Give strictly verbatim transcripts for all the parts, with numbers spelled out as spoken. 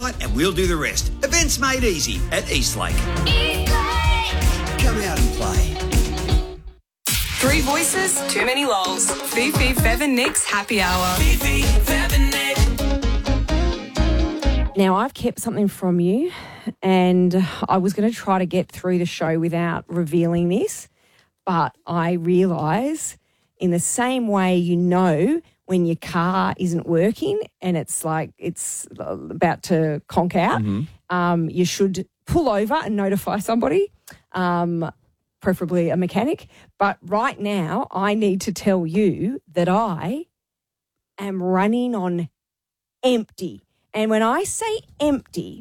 highlight and we'll do the rest. Events made easy at Eastlake. Eastlake! Come out and play. Three voices, too many lols. Fifi, Fev and Nick's happy hour. Fifi, Fev and Nick. Now, I've kept something from you, and I was going to try to get through the show without revealing this, but I realise in the same way you know when your car isn't working and it's like it's about to conk out, mm-hmm. um, you should pull over and notify somebody, um, preferably a mechanic. But right now, I need to tell you that I am running on empty. And when I say empty,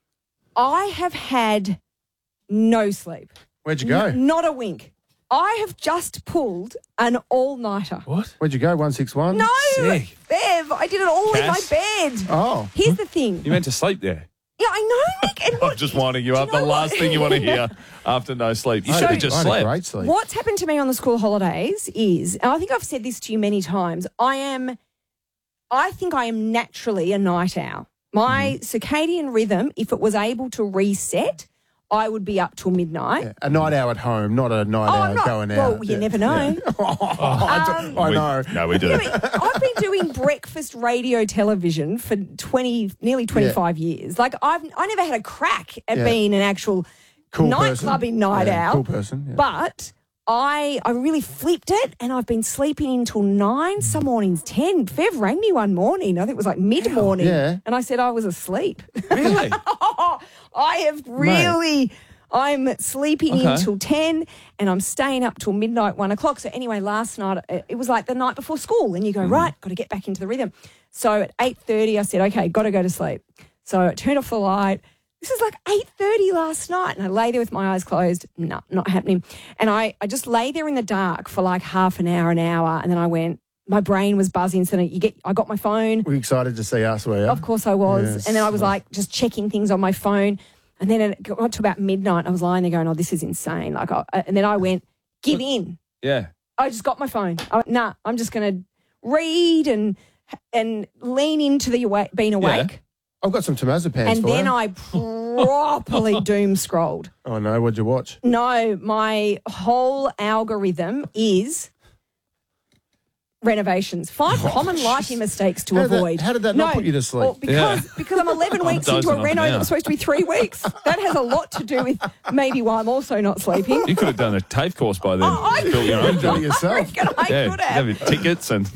I have had no sleep. Where'd you go? N- not a wink. I have just pulled an all-nighter. What? Where'd you go, one six one? No, Sick. Bev, I did it all Cass? in my bed. Oh. Here's the thing. You meant to sleep there. Yeah, I know, Nick. And what, I'm just winding you do up. know The last what? thing you want to hear after no sleep. You I should had have a- just I had a slept. great sleep. What's happened to me on the school holidays is, and I think I've said this to you many times, I am, I think I am naturally a night owl. My mm-hmm. circadian rhythm, if it was able to reset, I would be up till midnight. Yeah, a night owl at home, not a night Oh, owl I'm not, going out. well, you Yeah. never know. Yeah. I, Um, do- I We- know. No, we do. Yeah, but I've been doing breakfast radio television for twenty, nearly twenty-five years. Like I've, I never had a crack at Yeah. being an actual Cool nightclubbing person. night Yeah, owl. cool person, yeah. But I, I really flipped it, and I've been sleeping until nine. Some mornings ten. Fev rang me one morning. I think it was like mid morning, Yeah. and I said I was asleep. Really? I have really. I'm sleeping Okay. until ten and I'm staying up till midnight, one o'clock. So anyway, last night, it it was like the night before school and you go, right, got to get back into the rhythm. So at eight thirty, I said, okay, got to go to sleep. So I turned off the light. This is like eight thirty last night and I lay there with my eyes closed. No, not happening. And I, I just lay there in the dark for like half an hour, an hour. And then I went, my brain was buzzing. So you get, I got my phone. Were you excited to see us, were you? Of course I was. Yes. And then I was like just checking things on my phone. And then it got to about midnight. I was lying there going, oh, this is insane. Like, I, and then I went, give in. Yeah. I just got my phone. I went, nah, I'm just going to read and and lean into the awa- being awake. I've got some Tomazepam And for then you. I properly doom scrolled. Oh, no. What'd you watch? No, my whole algorithm is renovations. Five common lighting mistakes to How did that- avoid. how did that not put you to sleep? Well, because, Yeah. because I'm eleven I'm weeks into dozing a off reno now. that was supposed to be three weeks. That has a lot to do with maybe why I'm also not sleeping. You could have done a TAFE course by then. Oh, I Built your own Do it job. yourself. I reckon I Yeah, could you have. have your tickets and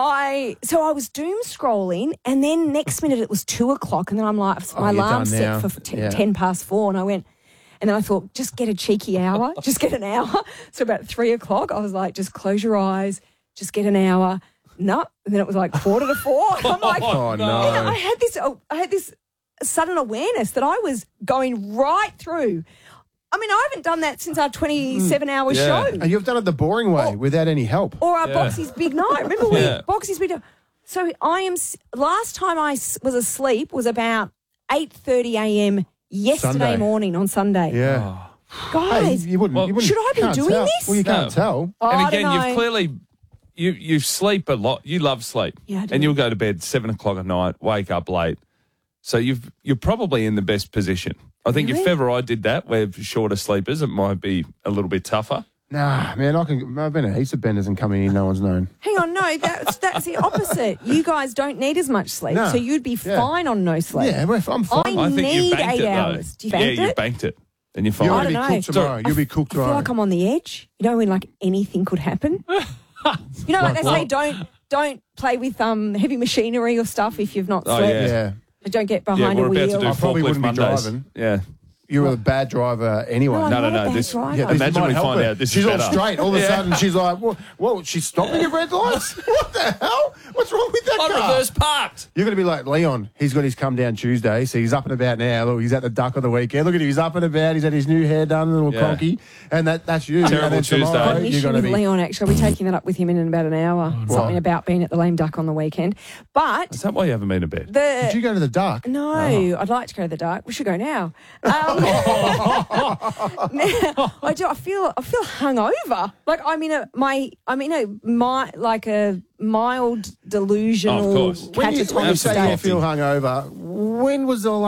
I so I was doom scrolling, and then next minute it was two o'clock, and then I'm like, Oh, my you're alarm's done now. set for t- Yeah. ten past four, and I went, and then I thought, just get a cheeky hour, just get an hour. So about three o'clock, I was like, just close your eyes, just get an hour. No, and then it was like quarter to four. I'm like, Oh, and no. I had this, oh, I had this sudden awareness that I was going right through. I mean, I haven't done that since our twenty-seven hour Yeah. show. And you've done it the boring way without any help. Or our Yeah. Boxy's Big Night. Remember we Yeah. Boxy's Big Night. So I am, s- last time I s- was asleep was about eight thirty a.m. yesterday Sunday. morning on Sunday. Yeah. Hey, Guys, you wouldn't, Well, you wouldn't, should I be can't doing tell. this? Well, you can't No. tell. Oh, and I again, don't know. you've clearly you you sleep a lot. You love sleep, Yeah, I do. and you'll go to bed seven o'clock at night, wake up late. So you've you're probably in the best position. I think Really? if ever I did that, we're shorter sleepers, it might be a little bit tougher. Nah, man, I can, I've been at heaps of benders and coming in, no one's known. hang on, no, that's, that's the opposite. You guys don't need as much sleep, No. so you'd be Yeah. fine on no sleep. Yeah, well, I'm fine. I I think you need banked eight it though. hours. Do you yeah, banked you it? banked it, and you're You're fine. I going to don't be know. cooked tomorrow. You'll be cooked I feel tomorrow. like I'm on the edge. You know, when like anything could happen. You know, like they say, don't don't play with um heavy machinery or stuff if you've not Oh, slept. yeah. yeah. Don't get Yeah, behind we're a about wheel. to do I probably forklift wouldn't be Mondays. driving. Yeah. You're a bad driver anyway. No, I'm No, no, not a no, bad this- driver. Yeah, this Imagine might we help find her. out this she's is all better. straight. All of a Yeah. sudden, she's like, "Whoa, whoa she's stopping at red lights? What the hell? What's wrong with that I car?" reverse parked. You're going to be like, Leon, he's got his come down Tuesday, so he's up and about now. Look, he's at the duck on the weekend. Look at him, he's up and about. He's had his new hair done, a little Yeah. conky. And that, that's you. Terrible and then Tuesday. tomorrow, An you're issue going to with be... Leon, actually. I'll be taking that up with him in about an hour. Something What? about being at the lame duck on the weekend. But Is that why you haven't been to bed? the Did you go to the duck? no, I'd like to go to the dark. We should go now. Um, now, I do. I feel. I feel hungover. Like I'm in a my. I'm in a my like a mild delusional Oh, of course. When you, when you catatonic say you state. feel hungover, when was the